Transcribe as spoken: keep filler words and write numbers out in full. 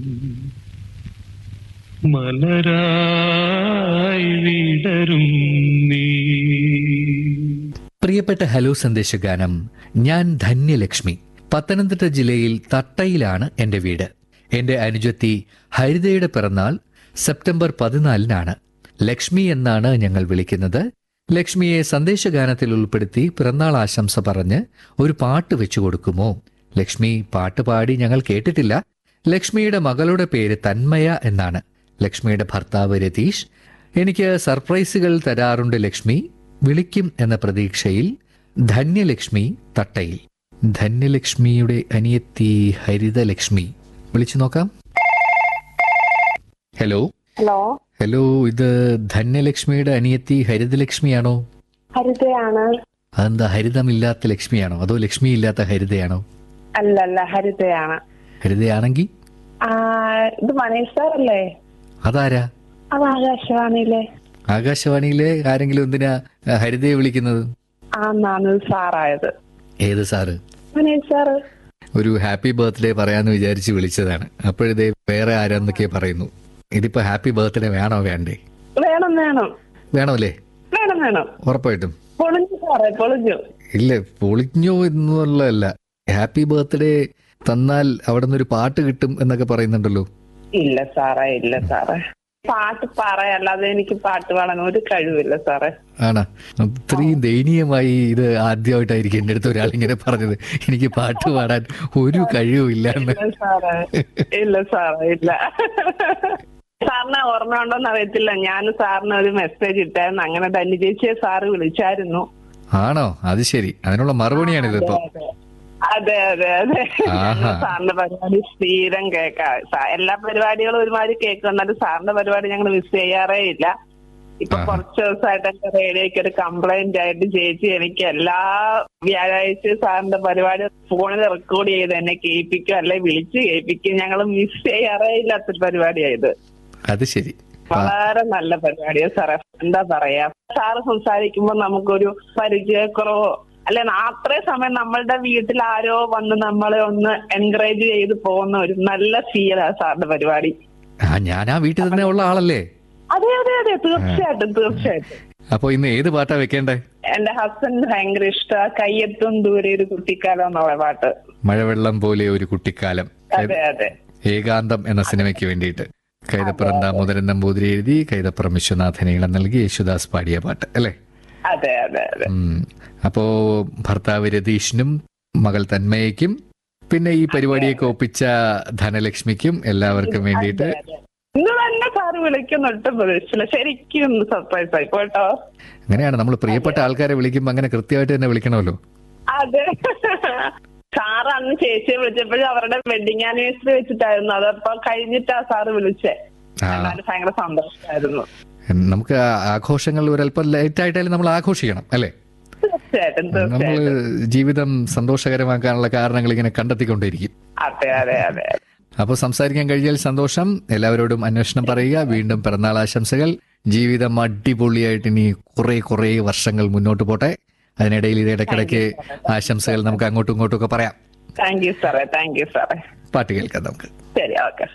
മലരായി വിടരും നീ. പ്രിയപ്പെട്ട ഹലോ സന്ദേശഗാനം, ഞാൻ ധന്യലക്ഷ്മി. പത്തനംതിട്ട ജില്ലയിൽ തട്ടയിലാണ് എന്റെ വീട്. എന്റെ അനുജത്തി ഹരിതയുടെ പിറന്നാൾ സെപ്റ്റംബർ പതിനാലിനാണ്. ലക്ഷ്മി എന്നാണ് ഞങ്ങൾ വിളിക്കുന്നത്. ലക്ഷ്മിയെ സന്ദേശഗാനത്തിൽ ഉൾപ്പെടുത്തി പിറന്നാൾ ആശംസ പറഞ്ഞ് ഒരു പാട്ട് വെച്ചു കൊടുക്കുമോ? ലക്ഷ്മി പാട്ട് പാടി ഞങ്ങൾ കേട്ടിട്ടില്ല. ലക്ഷ്മിയുടെ മകളുടെ പേര് തന്മയ എന്നാണ്. ലക്ഷ്മിയുടെ ഭർത്താവ് രതീഷ്. എനിക്ക് സർപ്രൈസുകൾ തരാറുണ്ട് ലക്ഷ്മി. വിളിക്കും എന്ന പ്രതീക്ഷയിൽ. ധന്യലക്ഷ്മി, തട്ടയിൽ. ധന്യലക്ഷ്മിയുടെ അനിയത്തി ഹരിതലക്ഷ്മി. വിളിച്ചു നോക്കാം. ഹലോ ഹലോ ഹലോ ഇത് ധന്യലക്ഷ്മിയുടെ അനിയത്തി ഹരിതലക്ഷ്മിയാണോ? ഹരിതയാണ്. അതെന്താ ഹരിതമില്ലാത്ത ലക്ഷ്മിയാണോ അതോ ലക്ഷ്മി ഇല്ലാത്ത ഹരിതയാണോ? അല്ല അല്ല ഹരിതയാണ്. ഹരിതയാണെങ്കിൽ ആ, ഇത് മനീഷ് സാർ അല്ലേ? അതാരാ? അത് ആകാശവാണിയിലെ. ആകാശവാണിയിലെ ആരെങ്കിലും എന്തിനാ ആ, ഹരിതയെ വിളിക്കുന്നത്? ആന്നാണ് സാറായത്. ഏത് സാറ്? മനീഷ് സാറ്. ഒരു ഹാപ്പി ബർത്ത്ഡേ പറയാന്ന് വിചാരിച്ച് വിളിച്ചതാണ്. അപ്പോഴതേ വേറെ ആരാന്നൊക്കെ പറയുന്നു. ഇതിപ്പോ ഹാപ്പി ബർത്ത്ഡേ വേണോ വേണ്ടേ? വേണം വേണം വേണമല്ലേ? വേണം വേണം. ഉറപ്പായിട്ടും. പൊളിഞ്ഞു സാറേ, പൊളിഞ്ഞു. ഇല്ല, പൊളിഞ്ഞോ എന്നുള്ളതല്ല. ഹാപ്പി ബർത്ത്ഡേ തന്നാൽ അവിടെ നിന്നൊരു പാട്ട് കിട്ടും എന്നൊക്കെ പറയുന്നുണ്ടല്ലോ. ഇല്ല സാറേ, ഇല്ല സാറേ. പാട്ട് പറയല്ലാതെ എനിക്ക് പാട്ട് പാടാൻ ഒരു കഴിവില്ല സാറേ. ആണോ? ഇത്രയും ദയനീയമായി ഇത് ആദ്യമായിട്ടായിരിക്കും എന്റെ അടുത്ത് ഒരാൾ ഇങ്ങനെ പറഞ്ഞത്, എനിക്ക് പാട്ട് പാടാൻ ഒരു കഴിവുമില്ല എന്ന്. ഇല്ല സാറേ, ഇല്ല സാറേ, ഇല്ല. സാറിന് ഓർമ്മ ഉണ്ടോന്ന് അറിയത്തില്ല, ഞാൻ സാറിന് ഒരു മെസ്സേജ് ഇട്ടായിരുന്നു. അങ്ങനെ ധന്യ ചേച്ചിയെ സാറ് വിളിച്ചായിരുന്നു. ആണോ? അത് ശരി. അതിനുള്ള മറുപടിയാണിത് ഇപ്പൊ. അതെ അതെ അതെ. ആഹാ. സാറിന്റെ പരിപാടി സ്ഥിരം കേൾക്കാം. എല്ലാ പരിപാടികളും ഒരുമാതിരി കേൾക്കും. എന്നാലും സാറിന്റെ പരിപാടി ഞങ്ങൾ മിസ് ചെയ്യാറേ ഇല്ല. ഇപ്പൊ കുറച്ച് ദിവസമായിട്ട് എന്റെ റേഡിയോയ്ക്ക് ഒരു കംപ്ലൈന്റ് ആയിട്ട് ചേച്ചി എനിക്ക് എല്ലാ വ്യാഴാഴ്ചയും സാറിന്റെ പരിപാടി ഫോണിൽ റെക്കോർഡ് ചെയ്ത് എന്നെ കേൾപ്പിക്കും, അല്ലെ വിളിച്ച് കേൾപ്പിക്കും. ഞങ്ങൾ മിസ് ചെയ്യാറേ ഇല്ലാത്തൊരു പരിപാടിയായത്. അത് ശരി. വളരെ നല്ല പരിപാടിയാ സാറേ. എന്താ പറയാ, സാറ് സംസാരിക്കുമ്പോ നമുക്കൊരു പരിചയക്കുറവോ അല്ലെ, അത്രയും സമയം നമ്മളുടെ വീട്ടിൽ ആരോ വന്ന് നമ്മളെ ഒന്ന് എൻകറേജ് ചെയ്ത് പോകുന്ന ഒരു നല്ല ഫീലാ സാറിന്റെ പരിപാടി. ആ, ഞാൻ ആ വീട്ടിൽ തന്നെ ഉള്ള ആളല്ലേ? അതെ അതെ അതെ, തീർച്ചയായിട്ടും തീർച്ചയായിട്ടും. അപ്പൊ ഇന്ന് ഏത് പാട്ടാ വെക്കേണ്ടേ? എന്റെ ഹസ്ബൻഡ് ഭയങ്കര ഇഷ്ട കയ്യെത്തും ദൂരെ ഒരു കുട്ടിക്കാലം എന്നുള്ള പാട്ട്. മഴവെള്ളം പോലെ ഒരു കുട്ടിക്കാലം. അതെ അതെ. ഏകാന്തം എന്ന സിനിമയ്ക്ക് വേണ്ടിയിട്ട് കൈതപ്പുറം ദാമോദരൻ നമ്പൂതിരി എഴുതി കൈതപ്പുറം വിശ്വനാഥൻ ഈണം നൽകി യേശുദാസ് പാടിയ പാട്ട് അല്ലേ? അതെ അതെ അതെ. അപ്പോ ഭർത്താവ് രതീഷിനും മകൾ തന്മയ്ക്കും പിന്നെ ഈ പരിപാടിയൊക്കെ ഒപ്പിച്ച ധനലക്ഷ്മിക്കും എല്ലാവർക്കും വേണ്ടിയിട്ട് ഇന്ന് തന്നെ സാറ് വിളിക്കുന്നൊട്ടും പ്രതീക്ഷിച്ചില്ല. ശരിക്കും സർപ്രൈസ് ആയി പോട്ടോ. അങ്ങനെയാണ് നമ്മൾ പ്രിയപ്പെട്ട ആൾക്കാരെ വിളിക്കുമ്പോ അങ്ങനെ കൃത്യമായിട്ട് തന്നെ വിളിക്കണമല്ലോ. അതെ. സാറ് അന്ന് ചേച്ചിയെ വിളിച്ചപ്പോഴും അവരുടെ വെഡിങ് ആനിവേഴ്സറി വെച്ചിട്ടായിരുന്നു. അതപ്പോ കഴിഞ്ഞിട്ടാ സാറ് വിളിച്ചേ. എന്നാലും ഭയങ്കര സന്തോഷമായിരുന്നു. നമുക്ക് ആഘോഷങ്ങൾ ഒരല്പം ലേറ്റ് ആയിട്ടായാലും നമ്മൾ ആഘോഷിക്കണം അല്ലേ? തീർച്ചയായിട്ടും നമ്മൾ തീർച്ചയായിട്ടും. ജീവിതം സന്തോഷകരമാക്കാനുള്ള കാരണങ്ങൾ ഇങ്ങനെ കണ്ടെത്തിക്കൊണ്ടിരിക്കും. അതെ അതെ അതെ. അപ്പോൾ സംസാരിക്കാൻ കഴിഞ്ഞാൽ സന്തോഷം. എല്ലാവരോടും അന്വേഷണം പറയുക. വീണ്ടും പിറന്നാൾ ആശംസകൾ. ജീവിതം അടിപൊളിയായിട്ട് ഇനി കുറെ കുറെ വർഷങ്ങൾ മുന്നോട്ട് പോട്ടെ. അതിനിടയിൽ ഇത് ഇടയ്ക്കിടയ്ക്ക് ആശംസകൾ നമുക്ക് അങ്ങോട്ടും ഇങ്ങോട്ടും ഒക്കെ പറയാം. താങ്ക് യു സാറേ, താങ്ക് യു സാറേ. പാട്ട് കേൾക്കാം നമുക്ക്. ശരി, ഓക്കെ.